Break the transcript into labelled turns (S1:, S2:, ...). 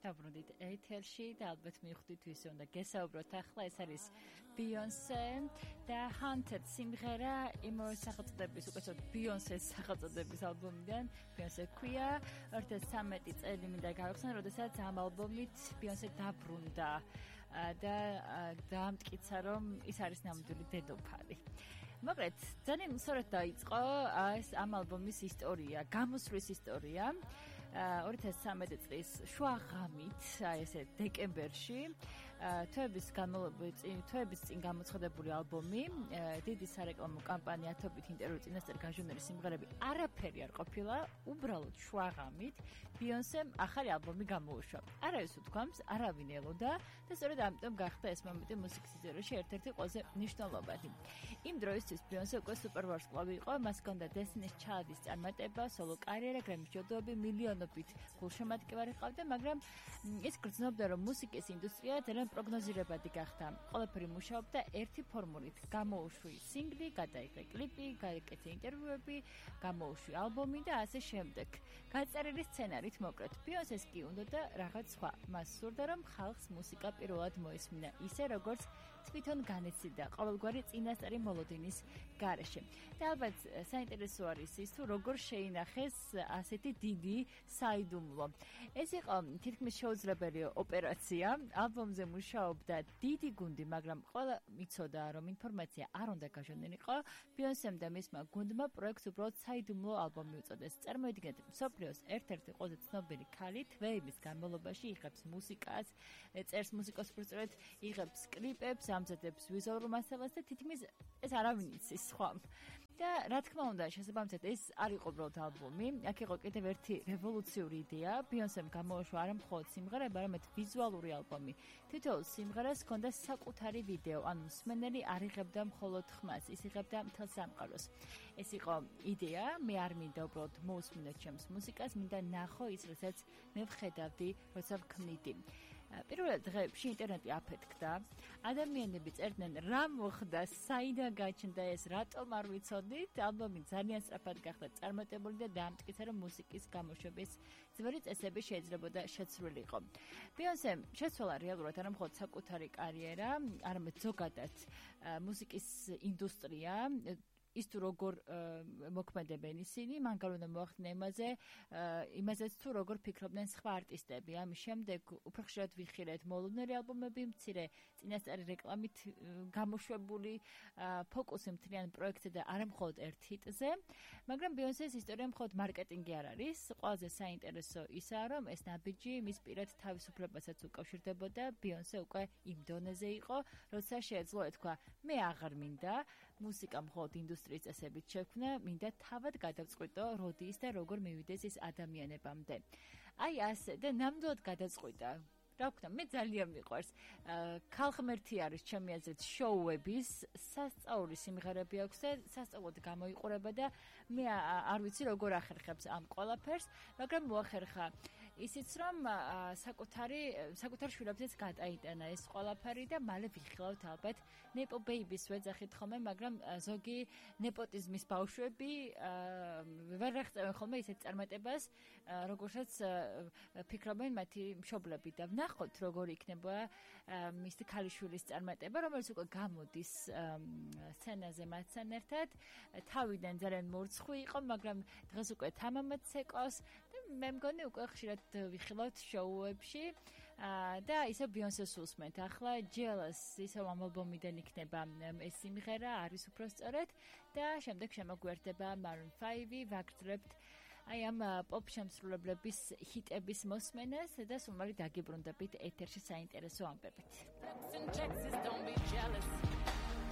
S1: დაბრუნდით ეთერში და ალბათ მივხვდით ვისი უნდა გესაუბროთ ახლა. ეს არის Beyoncé და Haunted სიმღერა იმავე სახელწოდების, უკეთესად Beyoncé-ს სახელწოდების ალბომიდან. Beyoncé ქვია 2013 წელი მინდა გავიხსენო, როდესაც ამ ალბომით Beyoncé დაბრუნდა და დაამტკიცა, რომ ის არის ნამდვილი დედოფალი. მოკლედ, ძალიან სწორად დაიწყო ეს ამ ალბომის ისტორია, გამოსვლის ისტორია. 2013 წლის შუაღამით, ესე დეკემბერში, თვეების წინ გამოცხადებული ალბომი, დიდი სარეკლამო კამპანია, ათობით ინტერვიუ, წინასწარ გაჟონილი სიმღერები, არაფერი არ ყოფილა, უბრალოდ შუაღამით Beyoncé-მ ახალი ალბომი გამოუშვა. არავის უთქვამს, არავინ ელოდა და სწორედ ამიტომ გახდა ეს მომენტი მუსიკის ისტორიაში ერთ-ერთი ყველაზე მნიშვნელოვანი. იმ დროისთვის Beyoncé უკვე სუპერვარსკვლავი იყო, მას ჰქონდა Destiny's Child-ის წარმატება, სოლო კარიერა, გრემის ჯილდოები, მილიონობით გულშემატკივარი ჰყავდა, მაგრამ ის გრძნობდა, რომ მუსიკის ინდუსტრია ძალიან პროგნოზირებადი გახდა. ყველაფერი მუშაობდა ერთი ფორმულით. გამოუშვი სინგლი, გადაიღე კლიპი, გააკეთე ინტერვიუები, გამოუშვი ალბომი და ასე შემდეგ. გაწერილი სცენარით მოკლედ. Beyoncé-ს კი უნდოდა რაღაც სხვა. მას სურდა, რომ ხალხს მუსიკა პირველად მოისმინა, ისე როგორც თვითონ განეცდიდა ყოველგვარი წინასწარი მოლოდინის გარეშე. და ალბათ საინტერესო არის ის, თუ როგორ შეინახეს ასეთი დიდი საიდუმლო. ეს იყო თითქმის შეუძლებელი ოპერაცია. ალბომზე მუშაობდა დიდი გუნდი, მაგრამ ყველა იცოდა, რომ ინფორმაცია არ უნდა გაჟონილიყო. Beyoncé-მ და მისმა გუნდმა პროექტს უბრალოდ საიდუმლო ალბომი უწოდეს. წარმოიდგინეთ, მსოფლიოს ერთ-ერთი ყველაზე ცნობილი ქალი თვეების განმავლობაში იღებს მუსიკას, წერს მუსიკას უბრალოდ იღებს კლიპებს, ამზადებს ვიზუალურ მასალას და თითქმის ეს არავინ იცის სხვა. და რა თქმა უნდა, შესაბამისად ეს არ იყო უბრალოდ ალბომი, აქ იყო კიდევ ერთი რევოლუციური იდეა. Beyoncé-მ გამოუშვა არა მხოლოდ სიმღერები, არამედ ვიზუალური ალბომი. თითოეულ სიმღერას ჰქონდა საკუთარი ვიდეო, ანუ მსმენელი არ იღებდა მხოლოდ ხმას, ის იღებდა მთელ სამყაროს. ეს იყო იდეა, მე არ მინდა უბრალოდ მოусმინოთ ჩემს მუსიკას, მინდა ნახო ის, რასაც მე ვხედავდი, როცა ვქმნიდი. პირველ დღეებში ინტერნეტი აფეთქდა. ადამიანები წერდნენ, რა მოხდა, საიდან გაჩნდა ეს, რატომ არ ვიცოდით. ალბომი ძალიან სწრაფად გახდა წარმატებული და დაამტკიცა, რომ მუსიკის გამოშვების ძველი წესები შეიძლებოდა შეცვლილიყო. Beyoncé-მ შეცვალა რეალურად არა მხოლოდ საკუთარი კარიერა, არამედ ზოგადად მუსიკის ინდუსტრია. ის თუ როგორ მოქმედებენ ისინი, მან უნდა მოახდინა იმაზეც თუ როგორ ფიქრობდნენ სხვა არტისტები. ამის შემდეგ უფრო ხშირად ვიხილეთ მოლოდნელი ალბომები, მცირე წინასწარი რეკლამით გამოშვებული ფოკუსი მთლიან პროექტზე და არა მხოლოდ ერთ ჰიტზე. მაგრამ Beyoncé-ს ისტორია მხოლოდ მარკეტინგი არ არის. ყველაზე საინტერესო ისაა, რომ ეს ნაბიჯი მის პირად თავისუფლებასაც უკავშირდებოდა. Beyoncé უკვე იმ დონეზე იყო, როცა შეეძლო ეთქვა, მე აღარ მინდა მუსიკა მხოლოდ ინდუსტრიის წესებით შექმნა, მინდა თავად გადავწყვიტო, როდი ის და როგორ მივიდეს ის ადამიანებამდე. აი ასე და ნამდვილად გადაწყვიტა. რა ვქნა, მე ძალიან მიყვარს. ქალღმერთი არის ჩემი აზრით შოუების, სასწაული სიმღერები აქვს და სასწაულად გამოიყურება და მე არ ვიცი როგორ ახერხებს ამ ყველაფერს, მაგრამ მოახერხა ისიც, რომ საკუთარ შვილებზეც გადაიტანა ეს ყველაფერი და მალე ვიხილავთ ალბათ nepo baby-ს ვეძახით ხოლმე, მაგრამ ზოგი nepotizm-ის ბავშვები ვერ აღწევენ ხოლმე ისეთ წარმატებას, როგორცაც ფიქრობენ მათი მშობლები და ნახოთ როგორ იქნება მისი ქალიშვილის წარმატება, რომელიც უკვე გამოდის სცენაზე მათთან ერთად. თავიდან ძალიან მორცხვი იყო, მაგრამ დღეს უკვე თამამად ცეკავს და მე მგონი უკვე ხშირად ვიხილავთ შოუებში და ისე Beyoncé-ს უსმენთ. ახლა Jealous ისევ ამ ალბომიდან იქნება ეს სიმღერა, არის უფრო სწორედ და შემდეგ შემოგვიერთდება Maroon 5, ვაგრძელებთ აი ამ პოპ შემსრულებლების ჰიტების მოსმენას და სულ მალე დაგიბრუნდებით ეთერში საინტერესო ამბებით.